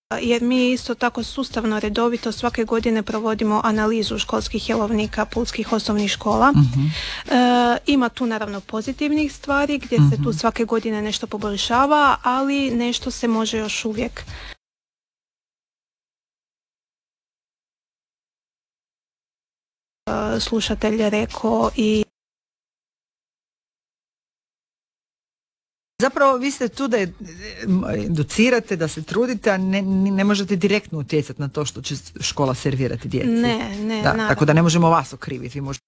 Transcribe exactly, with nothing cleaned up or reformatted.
jer mi isto tako sustavno, redovito svake godine provodimo analizu školskih jelovnika pulskih osnovnih škola. Uh-huh. E, ima tu naravno pozitivnih stvari gdje uh-huh. se tu svake godine nešto poboljšava, ali nešto se može još uvijek e, slušatelj rekao i Zapravo vi ste tu da educirate, da se trudite, a ne, ne možete direktno utjecati na to što će škola servirati djeci. Ne, ne, da, tako da ne možemo vas okriviti. Vi možete